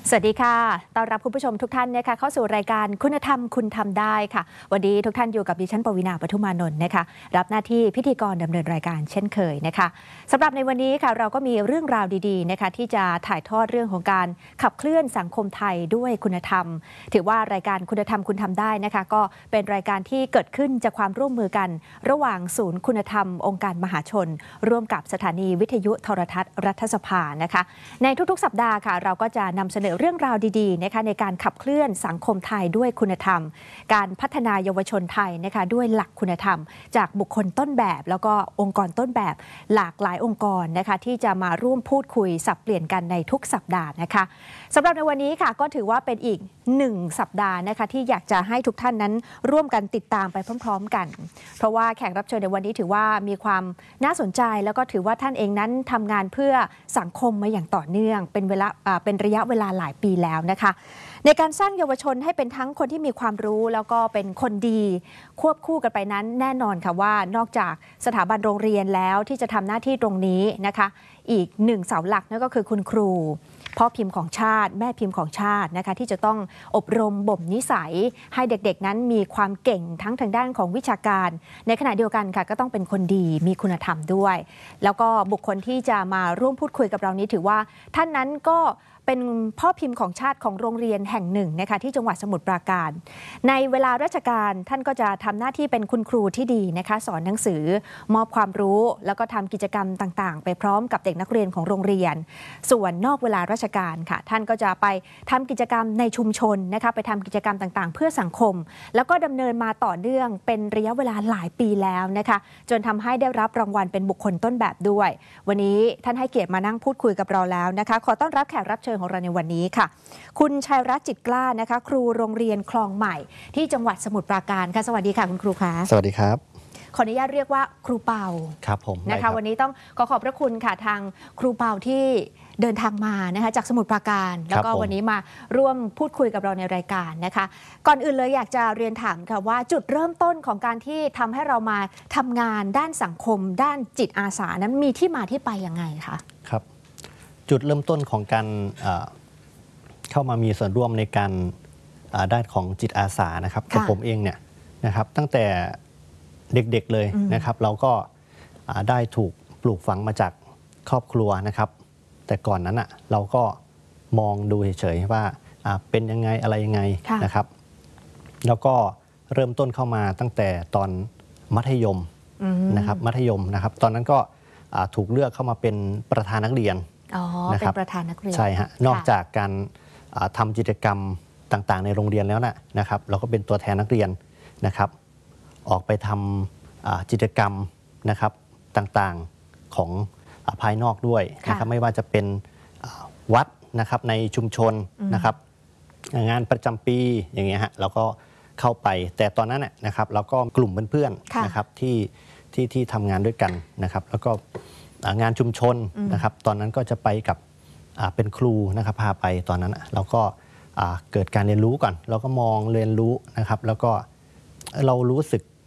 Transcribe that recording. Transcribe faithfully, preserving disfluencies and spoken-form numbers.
สวัสดีค่ะต้อนรับคุณผู้ชมทุกท่านนะคะเข้าสู่รายการคุณธรรมคุณทำได้ค่ะวันนี้ทุกท่านอยู่กับดิฉันปวีณา ปทุมานนท์นะคะรับหน้าที่พิธีกรดำเนินรายการเช่นเคยนะคะสำหรับในวันนี้ค่ะเราก็มีเรื่องราวดีๆนะคะที่จะถ่ายทอดเรื่องของการขับเคลื่อนสังคมไทยด้วยคุณธรรมถือว่ารายการคุณธรรมคุณทำได้นะคะก็เป็นรายการที่เกิดขึ้นจากความร่วมมือกันระหว่างศูนย์คุณธรรมองค์การมหาชนร่วมกับสถานีวิทยุโทรทัศน์รัฐสภานะคะในทุกๆสัปดาห์ค่ะเราก็จะนำเสนอเรื่องราวดีๆนะคะในการขับเคลื่อนสังคมไทยด้วยคุณธรรมการพัฒนาเยาวชนไทยนะคะด้วยหลักคุณธรรมจากบุคคลต้นแบบแล้วก็องค์กรต้นแบบหลากหลายองค์กรนะคะที่จะมาร่วมพูดคุยสับเปลี่ยนกันในทุกสัปดาห์นะคะสำหรับในวันนี้ค่ะก็ถือว่าเป็นอีกหนึ่งสัปดาห์นะคะที่อยากจะให้ทุกท่านนั้นร่วมกันติดตามไปพร้อมๆกันเพราะว่าแขกรับเชิญในวันนี้ถือว่ามีความน่าสนใจแล้วก็ถือว่าท่านเองนั้นทำงานเพื่อสังคมมาอย่างต่อเนื่องเป็นเวลาเป็นระยะเวลาหลายปีแล้วนะคะในการสร้างเยาวชนให้เป็นทั้งคนที่มีความรู้แล้วก็เป็นคนดีควบคู่กันไปนั้นแน่นอนค่ะว่านอกจากสถาบันโรงเรียนแล้วที่จะทำหน้าที่ตรงนี้นะคะอีกหนึ่งเสาหลักนั่นก็คือคุณครูพ่อพิมพ์ของชาติแม่พิมพ์ของชาตินะคะที่จะต้องอบรมบ่มนิสัยให้เด็กๆนั้นมีความเก่งทั้งทางด้านของวิชาการในขณะเดียวกันค่ะก็ต้องเป็นคนดีมีคุณธรรมด้วยแล้วก็บุคคลที่จะมาร่วมพูดคุยกับเรานี้ถือว่าท่านนั้นก็เป็นพ่อพิมพ์ของชาติของโรงเรียนแห่งหนึ่งนะคะที่จังหวัดสมุทรปราการในเวลาราชการท่านก็จะทำหน้าที่เป็นคุณครูที่ดีนะคะสอนหนังสือมอบความรู้แล้วก็ทำกิจกรรมต่างๆไปพร้อมกับเด็กนักเรียนของโรงเรียนส่วนนอกเวลาราชการค่ะท่านก็จะไปทำกิจกรรมในชุมชนนะคะไปทำกิจกรรมต่างๆเพื่อสังคมแล้วก็ดำเนินมาต่อเนื่องเป็นระยะเวลาหลายปีแล้วนะคะจนทำให้ได้รับรางวัลเป็นบุคคลต้นแบบด้วยวันนี้ท่านให้เกียรติมานั่งพูดคุยกับเราแล้วนะคะขอต้อนรับแขกรับเชิญของเราในวันนี้ค่ะคุณชัยรัตน์จิตกล้านะคะครูโรงเรียนคลองใหม่ที่จังหวัดสมุทรปราการค่ะสวัสดีค่ะคุณครูคะสวัสดีครับขออนุญาตเรียกว่าครูเปาครับผมนะคะวันนี้ต้องขอขอบพระคุณค่ะทางครูเปาที่เดินทางมานะคะจากสมุทรปราการแล้วก็วันนี้มาร่วมพูดคุยกับเราในรายการนะคะก่อนอื่นเลยอยากจะเรียนถามค่ะว่าจุดเริ่มต้นของการที่ทำให้เรามาทำงานด้านสังคมด้านจิตอาสานั้นมีที่มาที่ไปยังไงคะครับจุดเริ่มต้นของการเข้ามามีส่วนร่วมในการด้านของจิตอาสานะครับกับผมเองเนี่ยนะครับตั้งแต่เด็กๆเลยนะครับเราก็ได้ถูกปลูกฝังมาจากครอบครัวนะครับแต่ก่อนนั้นอ่ะเราก็มองดูเฉยๆว่าเป็นยังไงอะไรยังไงนะครับแล้วก็เริ่มต้นเข้ามาตั้งแต่ตอนมัธยมนะครับมัธยมนะครับตอนนั้นก็ถูกเลือกเข้ามาเป็นประธานนักเรียนนะครับเป็นประธานนักเรียนใช่ฮะนอกจากการทำกิจกรรมต่างๆในโรงเรียนแล้วนะนะครับเราก็เป็นตัวแทนนักเรียนนะครับออกไปทำกิจกรรมนะครับต่างๆของภายนอกด้วยนะครับไม่ว่าจะเป็นวัดนะครับในชุมชนนะครับงานประจำปีอย่างเงี้ยฮะเราก็เข้าไปแต่ตอนนั้นนะครับเราก็กลุ่มเพื่อนๆนะครับที่ที่ที่ทำงานด้วยกันนะครับแล้วก็งานชุมชนนะครับตอนนั้นก็จะไปกับเป็นครูนะครับพาไปตอนนั้นเราก็เกิดการเรียนรู้ก่อนเราก็มองเรียนรู้นะครับแล้วก็เรารู้สึก